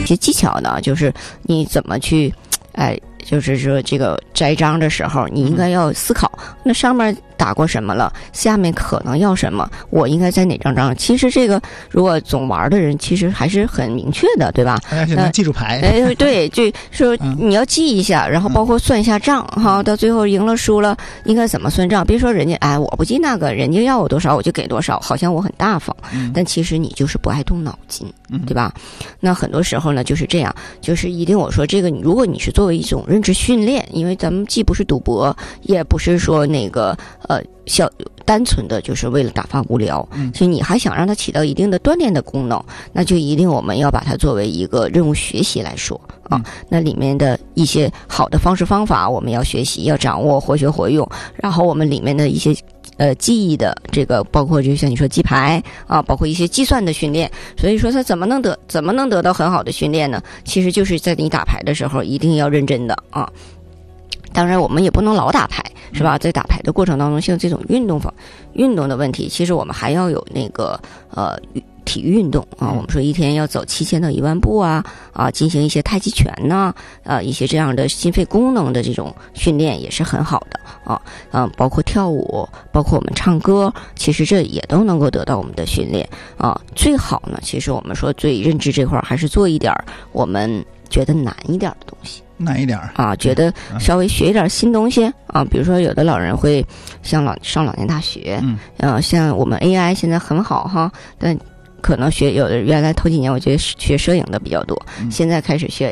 一些技巧呢，就是你怎么去，就是说这个摘章的时候，你应该要思考，那上面打过什么了，下面可能要什么，我应该在哪张章？其实这个如果总玩的人，其实还是很明确的，对吧？ 而且能记住牌。 对，就说你要记一下，然后包括算一下账哈，到最后赢了输了应该怎么算账？别说人家我不记那个，人家要我多少我就给多少，好像我很大方，但其实你就是不爱动脑筋，对吧？那很多时候呢就是这样，就是一定我说这个，如果你是作为一种认知训练，因为咱们既不是赌博，也不是说那个单纯的就是为了打发无聊，其实你还想让它起到一定的锻炼的功能，那就一定我们要把它作为一个任务学习来说啊。那里面的一些好的方式方法我们要学习，要掌握，活学活用，然后我们里面的一些记忆的这个，包括就像你说记牌啊，包括一些计算的训练。所以说它怎么能得到很好的训练呢？其实就是在你打牌的时候一定要认真的啊。当然我们也不能老打牌，是吧？在打牌的过程当中，像这种运动的问题，其实我们还要有那个体育运动啊。我们说一天要走7000到10000步啊，进行一些太极拳呐，一些这样的心肺功能的这种训练也是很好的啊。包括跳舞，包括我们唱歌，其实这也都能够得到我们的训练啊。最好呢，其实我们说对认知这块还是做一点我们觉得难一点的东西。 难一点啊，觉得稍微学一点新东西啊，比如说有的老人会上老年大学，像我们 AI 现在很好哈，但可能有的原来头几年我觉得学摄影的比较多，现在开始学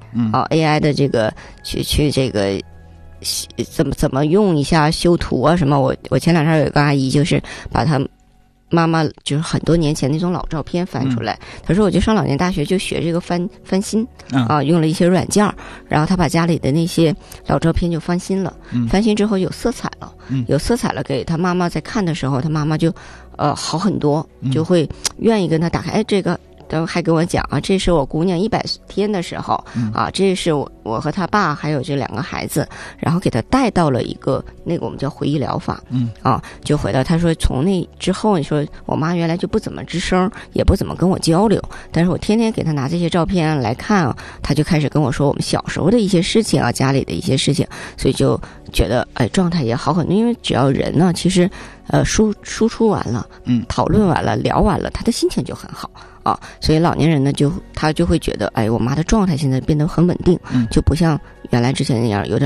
AI，AI 的这个去这个怎么用一下修图啊什么，我前两天有一个阿姨就是把她妈妈就是很多年前那种老照片翻出来，她说我就上老年大学就学这个翻新用了一些软件，然后她把家里的那些老照片就翻新了，翻新之后有色彩了，给她妈妈在看的时候，她妈妈就好很多，就会愿意跟她打开，这个都还跟我讲啊，这是我姑娘100天的时候这是我和她爸还有这2个孩子，然后给她带到了一个那个我们叫回忆疗法，就回到她说从那之后，你说我妈原来就不怎么吱声，也不怎么跟我交流，但是我天天给她拿这些照片来看她就开始跟我说我们小时候的一些事情家里的一些事情，所以就觉得状态也好很多，因为只要人呢，其实输出完了，讨论完了，聊完了，他的心情就很好所以老年人呢，他就会觉得，我妈的状态现在变得很稳定，就不像原来之前那样有点